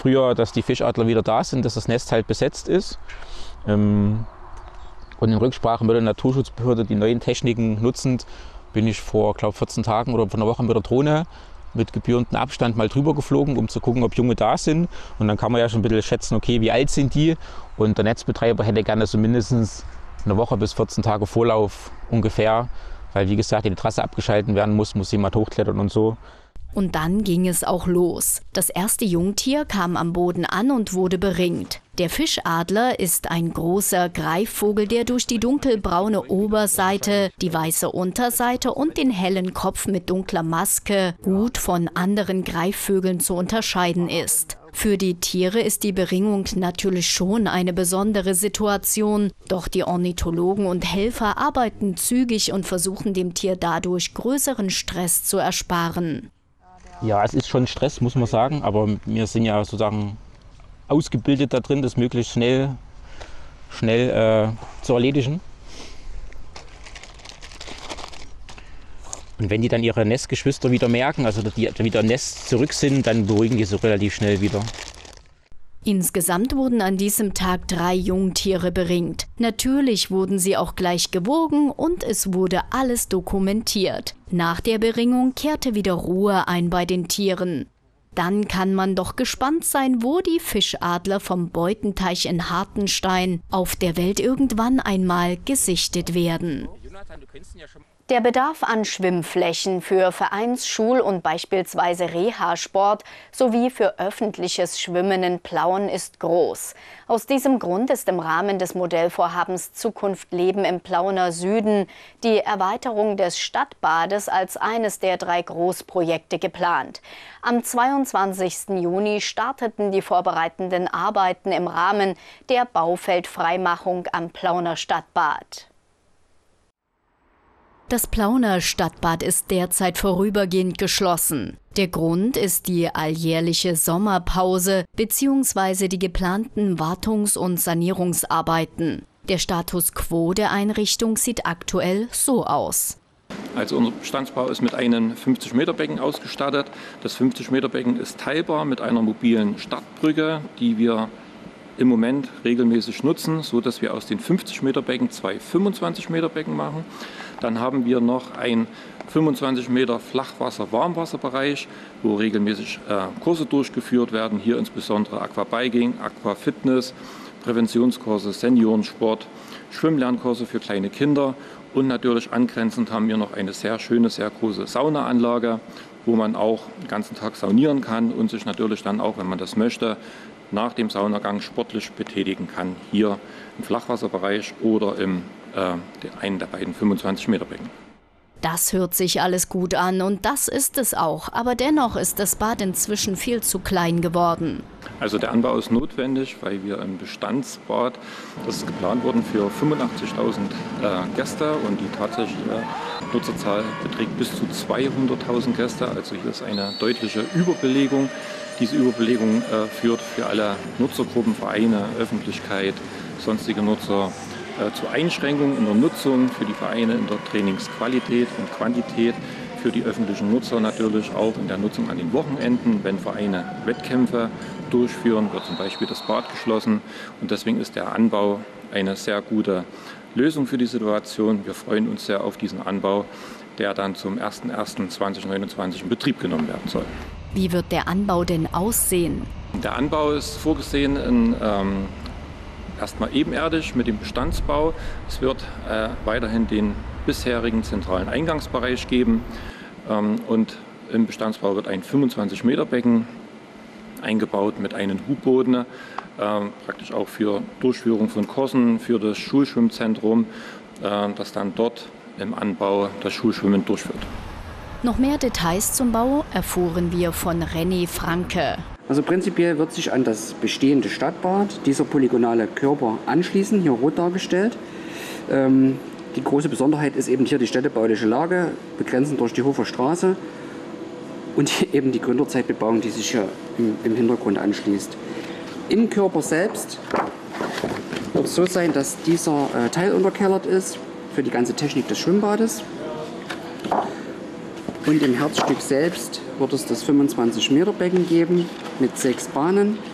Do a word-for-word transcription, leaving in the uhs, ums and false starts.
Frühjahr, dass die Fischadler wieder da sind, dass das Nest halt besetzt ist. Ähm, und in Rücksprache mit der Naturschutzbehörde die neuen Techniken nutzend, bin ich vor, glaube vierzehn Tagen oder vor einer Woche mit der Drohne mit gebührendem Abstand mal drüber geflogen, um zu gucken, ob Junge da sind. Und dann kann man ja schon ein bisschen schätzen, okay, wie alt sind die? Und der Netzbetreiber hätte gerne so mindestens eine Woche bis vierzehn Tage Vorlauf ungefähr, weil wie gesagt, die Trasse abgeschalten werden muss, muss jemand hochklettern und so. Und dann ging es auch los. Das erste Jungtier kam am Boden an und wurde beringt. Der Fischadler ist ein großer Greifvogel, der durch die dunkelbraune Oberseite, die weiße Unterseite und den hellen Kopf mit dunkler Maske gut von anderen Greifvögeln zu unterscheiden ist. Für die Tiere ist die Beringung natürlich schon eine besondere Situation. Doch die Ornithologen und Helfer arbeiten zügig und versuchen dem Tier dadurch größeren Stress zu ersparen. Ja, es ist schon Stress, muss man sagen, aber wir sind ja sozusagen ausgebildet da drin, das möglichst schnell, schnell äh, zu erledigen. Und wenn die dann ihre Nestgeschwister wieder merken, also die wieder im Nest zurück sind, dann beruhigen die so relativ schnell wieder. Insgesamt wurden an diesem Tag drei Jungtiere beringt. Natürlich wurden sie auch gleich gewogen und es wurde alles dokumentiert. Nach der Beringung kehrte wieder Ruhe ein bei den Tieren. Dann kann man doch gespannt sein, wo die Fischadler vom Beutenteich in Hartenstein auf der Welt irgendwann einmal gesichtet werden. Der Bedarf an Schwimmflächen für Vereins-, Schul- und beispielsweise Reha-Sport sowie für öffentliches Schwimmen in Plauen ist groß. Aus diesem Grund ist im Rahmen des Modellvorhabens Zukunft Leben im Plauener Süden die Erweiterung des Stadtbades als eines der drei Großprojekte geplant. Am zweiundzwanzigsten Juni starteten die vorbereitenden Arbeiten im Rahmen der Baufeldfreimachung am Plauener Stadtbad. Das Plauener Stadtbad ist derzeit vorübergehend geschlossen. Der Grund ist die alljährliche Sommerpause bzw. die geplanten Wartungs- und Sanierungsarbeiten. Der Status quo der Einrichtung sieht aktuell so aus. Also unser Bestandsbau ist mit einem fünfzig Meter Becken ausgestattet. Das fünfzig Meter Becken ist teilbar mit einer mobilen Startbrücke, die wir im Moment regelmäßig nutzen, sodass wir aus den fünfzig Meter Becken zwei fünfundzwanzig Meter Becken machen. Dann haben wir noch ein fünfundzwanzig Meter Flachwasser-Warmwasserbereich, wo regelmäßig äh, Kurse durchgeführt werden. Hier insbesondere Aquabiking, Aquafitness, Präventionskurse, Seniorensport, Schwimmlernkurse für kleine Kinder. Und natürlich angrenzend haben wir noch eine sehr schöne, sehr große Saunaanlage, wo man auch den ganzen Tag saunieren kann und sich natürlich dann auch, wenn man das möchte, nach dem Saunagang sportlich betätigen kann. Hier im Flachwasserbereich oder im äh, einen der beiden fünfundzwanzig Meter Becken. Das hört sich alles gut an und das ist es auch. Aber dennoch ist das Bad inzwischen viel zu klein geworden. Also der Anbau ist notwendig, weil wir im Bestandsbad, das ist geplant worden für fünfundachtzigtausend äh, Gäste und die tatsächliche Nutzerzahl beträgt bis zu zweihunderttausend Gäste. Also hier ist eine deutliche Überbelegung. Diese Überbelegung äh, führt für alle Nutzergruppen, Vereine, Öffentlichkeit, sonstige Nutzer äh, zu Einschränkungen in der Nutzung, für die Vereine in der Trainingsqualität und Quantität, für die öffentlichen Nutzer natürlich auch in der Nutzung an den Wochenenden. Wenn Vereine Wettkämpfe durchführen, wird zum Beispiel das Bad geschlossen und deswegen ist der Anbau eine sehr gute Lösung für die Situation. Wir freuen uns sehr auf diesen Anbau, der dann zum ersten ersten zweitausendneunundzwanzig in Betrieb genommen werden soll. Wie wird der Anbau denn aussehen? Der Anbau ist vorgesehen in, ähm, erstmal ebenerdig mit dem Bestandsbau. Es wird äh, weiterhin den bisherigen zentralen Eingangsbereich geben ähm, und im Bestandsbau wird ein fünfundzwanzig Meter Becken eingebaut mit einem Hubboden, äh, praktisch auch für Durchführung von Kursen für das Schulschwimmzentrum, äh, das dann dort im Anbau das Schulschwimmen durchführt. Noch mehr Details zum Bau erfuhren wir von René Franke. Also prinzipiell wird sich an das bestehende Stadtbad dieser polygonale Körper anschließen, hier rot dargestellt. Ähm, die große Besonderheit ist eben hier die städtebauliche Lage, begrenzend durch die Hofer Straße und eben die Gründerzeitbebauung, die sich hier im, im Hintergrund anschließt. Im Körper selbst wird es so sein, dass dieser äh, Teil unterkellert ist für die ganze Technik des Schwimmbades. Und im Herzstück selbst wird es das fünfundzwanzig Meter Becken geben mit sechs Bahnen.